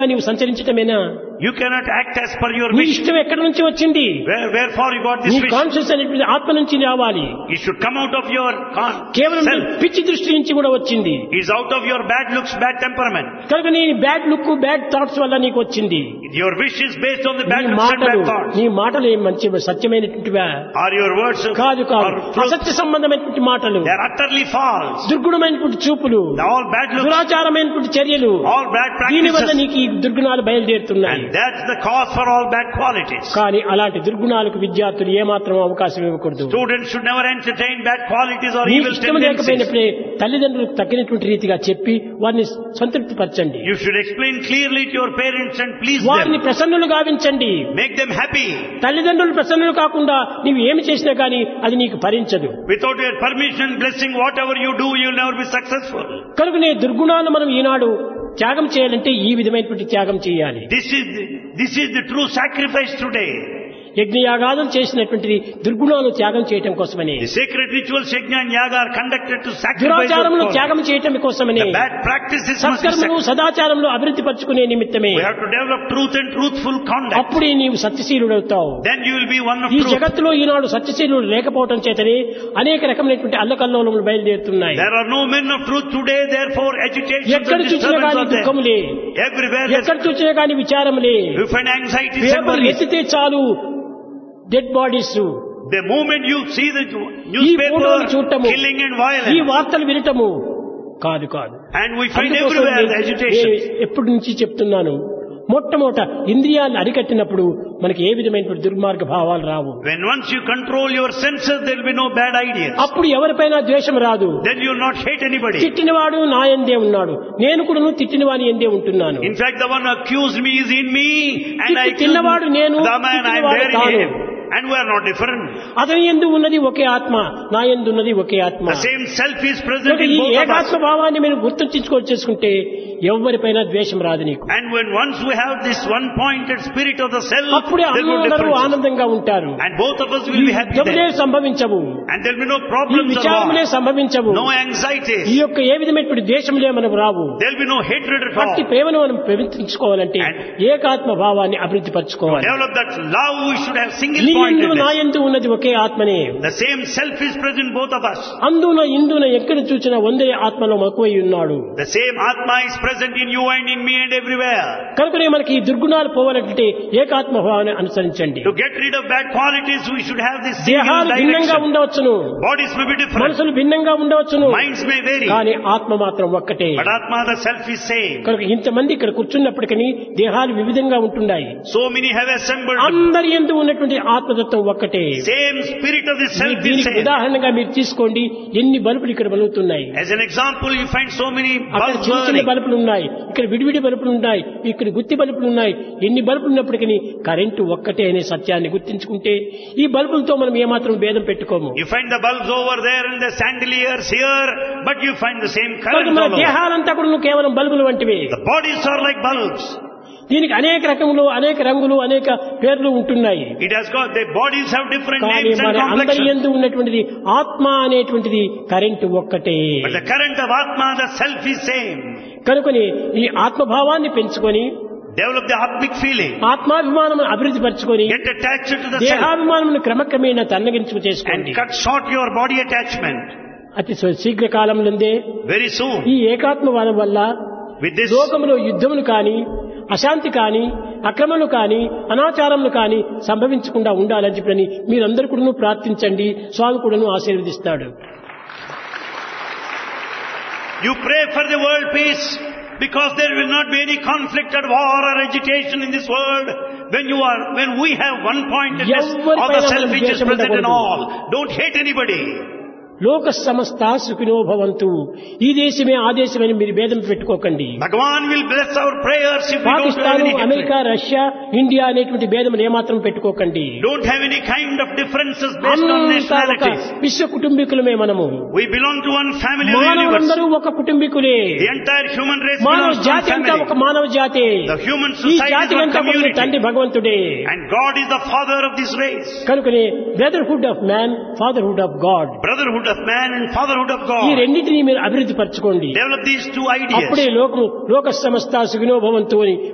నీవు సంచరించటమేనా? You cannot act as per your నీ wish. ఇష్టం ఎక్కడి నుంచి వచ్చింది? Wherefore you got this నీ wish? కాన్షియస్ అనేటువంటి ఆత్మ నుంచి రావాలి. It should come out of your కేవలం self. పిచ్చి దృష్టి నుంచి కూడా వచ్చింది. It's out of your bad looks, bad temperament. కనుక నీ బ్యాడ్ లుక్ బ్యాడ్ థాట్స్ వల్ల నీకు వచ్చింది. Your wish is based on the bad నీ looks and మాటలు bad thoughts. నీ మాటలు ఏం మంచి సత్యమైనటువంటివా? Are your words కాదు కాదు, are truth? అసత్య సంబంధమైనటువంటి మాటలు, They are utterly false. దుర్గుణమైనటువంటి చూపులు, All bad looks, దురాచారమైనటువంటి చర్యలు, all bad దీని వల్ల practices. నీకు ఈ దుర్గుణాలు బయలుదేరుతున్నాయి. And that's the cause for all bad qualities. కానీ అలాంటి దుర్గుణాలకు విద్యార్థులు ఏమాత్రం అవకాశం ఇవ్వకూడదు. Students should never entertain bad qualities or నీ evil ఇష్టం tendencies. లేకపోయినప్పుడే తల్లిదండ్రులకు తగినటువంటి రీతిగా చెప్పి వారిని సంతృప్తి పరచండి. You should explain clearly to your parents and please వారిని them. ప్రసన్నులు గావించండి. Make them happy. తల్లిదండ్రులు ప్రసన్నులు కాకుండా నీవు ఏమి చేసినా కానీ అది నీకు భరించదు. Without your permission, blessing, whatever you do, you'll never be successful. కనుక నీ దుర్గుణాలను మనం ఈనాడు త్యాగం చేయాలంటే ఈ విధమైనటువంటి త్యాగం చేయాలి. This is the true sacrifice today. యజ్ఞయాగాదులు చేసినటువంటిది దుర్గుణాలు త్యాగం చేయటం కోసమని, The sacred rituals, yajna and yaga, are conducted to sacrifice దురాచారములు those త్యాగం చేయటం కోసమని, The bad practices must be సత్కర్మలు sacrificed. సదాచారములు అభివృద్ధి పరచుకునే నిమిత్తమే. We have to develop truth and truthful conduct. అప్పుడే నీవు సత్యశీలుడవుతావు. Then you will be one of ఈ truth. జగత్తులో ఈనాడు సత్యశీలుడు లేకపోవటం చేతనే అనేక రకమైనటువంటి అల్లకల్లోలములు బయలుదేరుతున్నాయి. There are no men of truth today, therefore agitations ఎక్కడ and చూసినా disturbance కానీ are there. దుఃఖములే, Everywhere ఎక్కడ చూసినా కానీ విచారములే. you find anxieties and paper worries. ఎత్తితే చాలు dead bodies, The moment you see the ఈ newspaper ఫోటోలు చూడటము, killing and ఈ violence, వార్తలు వినటము కాదు కాదు. and we find అందుకోసం everywhere నేను agitation. ఎప్పటి నుంచి చెప్తున్నాను, మొట్టమొదట ఇంద్రియాలను అరికట్టినప్పుడు మనకి ఏ విధమైన దుర్మార్గ భావాలు రావు. When once you control your senses, there will be no bad ideas. అప్పుడు ఎవరిపైనా ద్వేషం రాదు. Then you will not hate anybody. తిట్టినవాడు నా యందే ఉన్నాడు, నేను కూడా తిట్టిన వాని యందే ఉంటున్నాను. In fact, the one who accused me is in me, and I accuse తిన్నవాడు నేను, the man I am తిట్టినవాడు there in తాను. him. And we are not different. అతని యందు ఉన్నది ఒకే ఆత్మ, నా యందు ఉన్నది ఒకే ఆత్మ. The same self is present in ఈ both of us. ఏకాత్మ భావాన్ని మీరు గుర్తుంచుకోవచ్చేసుకుంటే ఎవరిపైన ద్వేషం రాదు నీకు. And when once we have this one pointed spirit of the self, అప్పుడే there will be అందరూ differences. ఆనందంగా ఉంటారు. And both of us will be happy యుద్ధములే then. సంభవించవు, And there will be no ఈ problems at విచారములే all. సంభవించవు, No anxieties. ఈ యొక్క ఏ విధమైనటువంటి ద్వేషములే మనకు రావు. There will be no hatred at all. భక్తి ప్రేమను మనం పెంచుకోవాలంటే ఏకాత్మ భావాన్ని అభివృద్ధి పరచుకోవాలి. Develop that love, we should have single నీ యందు నా pointedness. యందు ఉన్నది ఒకే ఆత్మనే. The same self is present both of us. అందున ఇందున ఎక్కడ చూసినా వందే ఆత్మలో మక్కువై ఉన్నాడు. The same Atma is present in you and in me and everywhere. కనుకనే మనకి ఈ దుర్గుణాలు పోవాలంటే ఏకాత్మ భావాన్ని అనుసరించండి. To get rid of bad qualities, we should have this single దేహాలు భిన్నంగా direction. ఉండవచ్చును, Bodies may be different. మనసులు భిన్నంగా ఉండవచ్చును, Minds may vary. కానీ ఆత్మ మాత్రం ఒక్కటే. But Atma, the self, is same. కనుక ఇంతమంది ఇక్కడ కూర్చున్నప్పటికీ దేహాలు వివిధంగా ఉంటున్నాయి. So many have assembled. అందరి యందు ఉన్నటువంటి ఆత్మతత్వం ఒక్కటే. Same spirit of the self is దీనికి same. ఉదాహరణగా మీరు తీసుకోండి, ఎన్ని బల్బులు ఇక్కడ బలుగుతున్నాయి. As an example, you find so many అక్కడ bulbs చిన్న చిన్న burning. బల్బులు ఉన్నాయి, ఇక్కడ విడివిడి బల్బులు ఉన్నాయి, ఇక్కడ గుత్తి బల్బులు ఉన్నాయి. ఎన్ని బల్బులు ఉన్నప్పటికీ కరెంటు ఒక్కటే అనే సత్యాన్ని గుర్తించుకుంటే ఈ బల్బులతో మనం ఏమాత్రం భేదం పెట్టుకోము. You find the bulbs over there and the chandeliers here, but you find the same current మన all over. దేహాలంతా కూడా కేవలం బల్బులు వంటివి. The bodies are like bulbs. దీనికి అనేక రకములు, అనేక రంగులు, అనేక పేర్లు ఉంటున్నాయి. It has got, the bodies have different కానీ names and మన అందరి complexions. యందు ఉన్నటువంటిది ఆత్మ అనేటువంటిది కరెంటు ఒక్కటే. But the current of Atma, the self, is same. కనుకొని ఈ ఆత్మభావాన్ని పెంచుకొని Develop the Atmic feeling. ఆత్మాభిమానం అభివృద్ధి పరచుకొని Get attached to the self దేహాభిమానమును క్రమక్రమేణా తన్నగించుకు and చేసుకోండి. cut short your body attachment. అతి శీఘ్ర కాలంలోనే Very soon. ఈ ఏకాత్మవాదం వల్ల With this, లోకములో యుద్ధములు కాని, అశాంతి కాని, అక్రమములు కాని, అనాచారములు కాని సంభవించకుండా ఉండాలని చెప్పని మీరందరూ కూడా ప్రార్థించండి. స్వామి కూడా ఆశీర్వదిస్తాడు. you pray for the world peace, because there will not be any conflict or war or agitation in this world. When we have one pointedness of the self which is present in all. Don't hate anybody. లోక సమస్త సుఖినో భవంతు. ఈ దేశమే ఆ దేశమని మీరు భేదం పెట్టుకోకండి. Bhagavan will bless our prayers if we don't have Pakistan, any America, hatred. Russia, India అనేటువంటి భేదం ఏమాత్రం పెట్టుకోకండి. Don't have any kind of differences based on అంతా ఒక nationalities. విశ్వ కుటుంబీకులమే మనము. We belong to one family of the universe. మానవులందరూ ఒక కుటుంబీకులే. The entire human race మానవ belongs to one జాతి అంతా ఒక family. మానవ జాతే. The human ఈ society జాతి is one అంతా ఒక community. తండ్రి భగవంతుడే. And God is the father of this race. కనుకనే brotherhood of man, fatherhood of God, Brotherhood of man and fatherhood of ఈ God. రెండింటినీ మీరు అభివృద్ధి పరచుకోండి. Develop these two ideas. అప్పుడే లోక సమస్త సుఖినో భవంతు అని